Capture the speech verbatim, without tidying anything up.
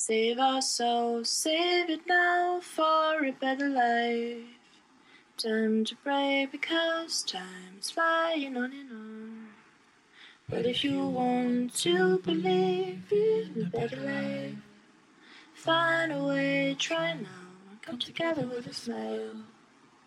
Save our souls, save it now for a better life. Time to pray because time's flying on and on. But if you want to believe in a better life, find a way, try now, and come together with a smile.